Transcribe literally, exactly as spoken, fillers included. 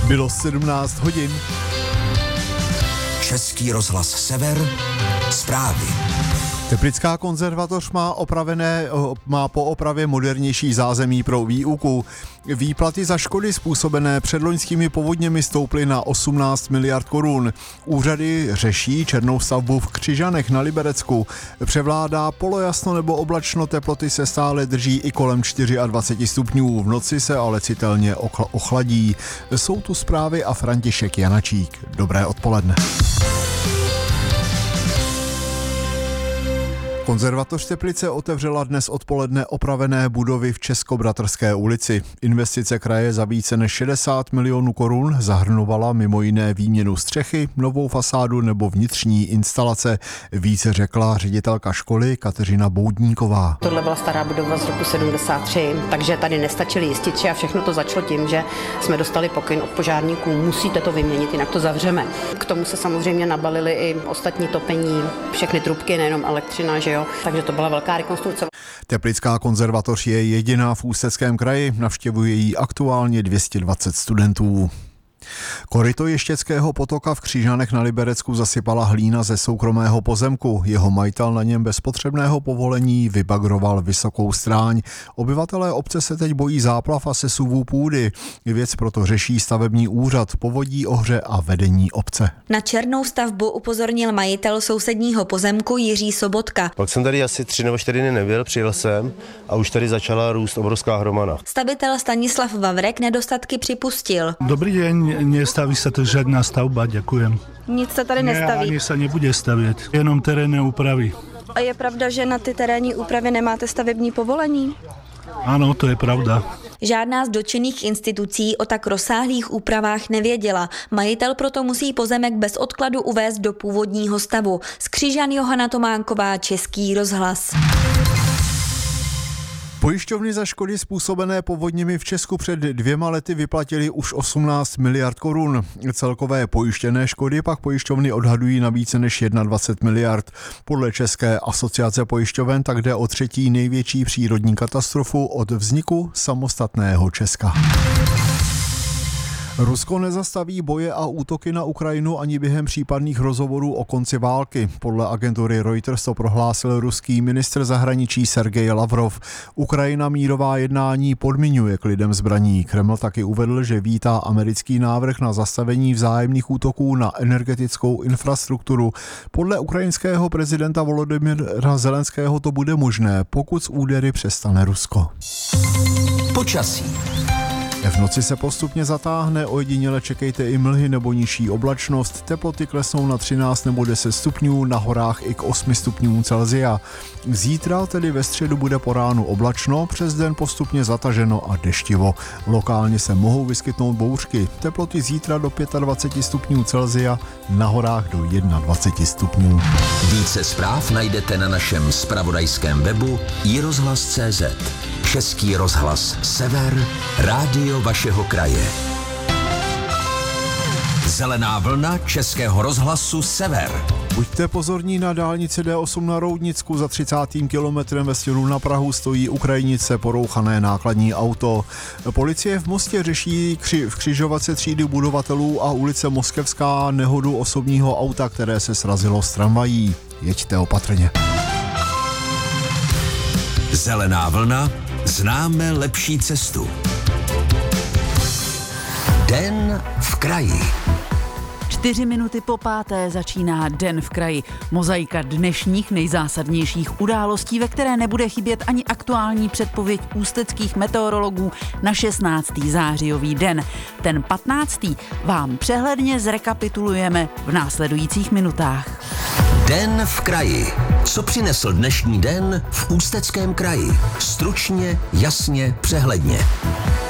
Bylo sedmnáct hodin. Český rozhlas Sever, zprávy. Teplická konzervatoř má, opravené, má po opravě modernější zázemí pro výuku. Výplaty za škody způsobené předloňskými povodněmi stouply na osmnáct miliard korun. Úřady řeší černou stavbu v Křižanech na Liberecku. Převládá polojasno nebo oblačno, teploty se stále drží i kolem dvacet čtyři stupňů. V noci se ale citelně ochladí. Jsou tu zprávy a František Janačík. Dobré odpoledne. Konzervatoř Teplice otevřela dnes odpoledne opravené budovy v Českobratrské ulici. Investice kraje za více než šedesát milionů korun zahrnovala mimo jiné výměnu střechy, novou fasádu nebo vnitřní instalace. Více řekla ředitelka školy Kateřina Boudníková. Tohle byla stará budova z roku sedmdesát tři, takže tady nestačily jističi a všechno to začalo tím, že jsme dostali pokyn od požárníků, musíte to vyměnit, jinak to zavřeme. K tomu se samozřejmě nabalily i ostatní topení, všechny trubky, nejenom elektřina, že jo. Takže to byla velká rekonstrukce. Teplická konzervatoř je jediná v Ústeckém kraji, navštěvuje ji aktuálně dvě stě dvacet studentů. Koryto Ještěckého potoka v Křižanech na Liberecku zasypala hlína ze soukromého pozemku. Jeho majitel na něm bez potřebného povolení vybagroval vysokou stráň. Obyvatelé obce se teď bojí záplav a sesuvů půdy. Věc proto řeší stavební úřad, povodí Ohře a vedení obce. Na černou stavbu upozornil majitel sousedního pozemku Jiří Sobotka. Pak jsem tady asi tři nebo čtyři dny nebyl, přijel jsem a už tady začala růst obrovská hromada. Stavitel Stanislav Vavrek nedostatky připustil. Dobrý den. Nestaví sa to žiadna stavba, ďakujem. Nic se tady nestaví. Ne, ani sa nebude stavět, jenom terénne úpravy. A je pravda, že na ty terénní úpravy nemáte stavební povolení? Ano, to je pravda. Žádná z dotčených institucí o tak rozsáhlých úpravách nevěděla. Majitel proto musí pozemek bez odkladu uvést do původního stavu. Z Křižan Johana Tománková, Český rozhlas. Pojišťovny za škody způsobené povodněmi v Česku před dvěma lety vyplatili už osmnáct miliard korun. Celkové pojištěné škody pak pojišťovny odhadují na více než dvacet jedna miliard. Podle České asociace pojišťoven tak jde o třetí největší přírodní katastrofu od vzniku samostatného Česka. Rusko nezastaví boje a útoky na Ukrajinu ani během případných rozhovorů o konci války. Podle agentury Reuters to prohlásil ruský ministr zahraničí Sergej Lavrov. Ukrajina mírová jednání podmiňuje klidem zbraní. Kreml taky uvedl, že vítá americký návrh na zastavení vzájemných útoků na energetickou infrastrukturu. Podle ukrajinského prezidenta Volodymyra Zelenského to bude možné, pokud z údery přestane Rusko. Počasí. V noci se postupně zatáhne, ojediněle čekejte i mlhy nebo nižší oblačnost, teploty klesnou na třináct nebo deset stupňů, na horách i k osmi stupňům Celsia. Zítra, tedy ve středu, bude po ránu oblačno, přes den postupně zataženo a deštivo. Lokálně se mohou vyskytnout bouřky, teploty zítra do dvacet pět stupňů Celsia, na horách do dvacet jedna stupňů. Více zpráv najdete na našem zpravodajském webu i rozhlas tečka cé zet. Český rozhlas Sever, rádio vašeho kraje. Zelená vlna Českého rozhlasu Sever. Buďte pozorní na dálnici D osm na Roudnicku, za třicátým kilometrem ve směru na Prahu stojí u krajnice porouchané nákladní auto. Policie v Mostě řeší kři- v křižovatce třídy budovatelů a ulice Moskevská nehodu osobního auta, které se srazilo s tramvají. Jeďte opatrně. Zelená vlna, známe lepší cestu. Den v kraji. Čtyři minuty po páté začíná Den v kraji. Mozaika dnešních nejzásadnějších událostí, ve které nebude chybět ani aktuální předpověď ústeckých meteorologů na šestnáctý zářijový den. Ten patnáctý vám přehledně zrekapitulujeme v následujících minutách. Den v kraji. Co přinesl dnešní den v Ústeckém kraji? Stručně, jasně, přehledně.